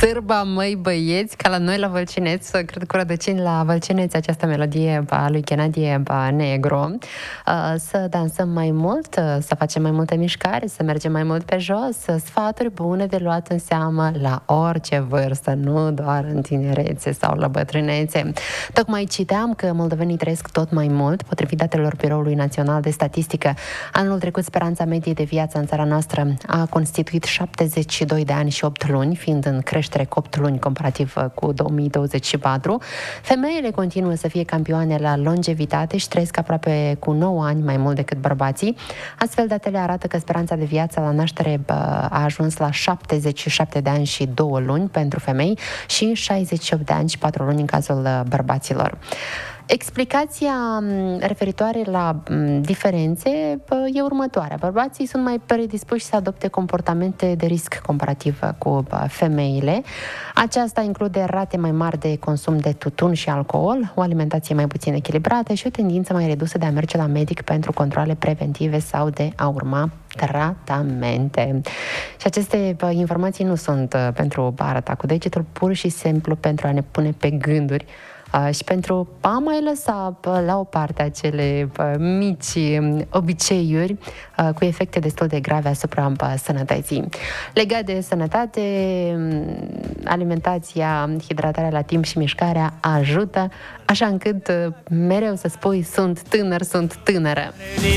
Sârba, măi băieți, ca la noi la Vălcineț, cred că rădăcini la Vălcineț, această melodie a lui Ghenadie Negro. Să dansăm mai mult, să facem mai multe mișcare, să mergem mai mult pe jos, sfaturi bune de luat în seamă la orice vârstă, nu doar în tinerețe sau la bătrânețe. Tocmai citeam că moldovenii trăiesc tot mai mult, potrivit datelor Biroului Național de Statistică. Anul trecut, speranța medie de viață în țara noastră a constituit 72 de ani și 8 luni, fiind în creștere cu 8 luni comparativ cu 2024. Femeile continuă să fie campioane la longevitate și trăiesc aproape cu 9 ani mai mult decât bărbații. Astfel, datele arată că speranța de viață la naștere a ajuns la 77 de ani și 2 luni pentru femei și 68 de ani și 4 luni în cazul bărbaților. Explicația referitoare la diferențe e următoarea. Bărbații sunt mai predispuși să adopte comportamente de risc comparativ cu femeile. Aceasta include rate mai mari de consum de tutun și alcool, o alimentație mai puțin echilibrată și o tendință mai redusă de a merge la medic pentru controale preventive sau de a urma tratamente. Și aceste informații nu sunt pentru a arăta cu degetul, pur și simplu pentru a ne pune pe gânduri și pentru a mai lăsa la o parte acele mici obiceiuri cu efecte destul de grave asupra sănătății. Legat de sănătate, alimentația, hidratarea la timp și mișcarea ajută, așa încât mereu să spui sunt tânăr, sunt tânără.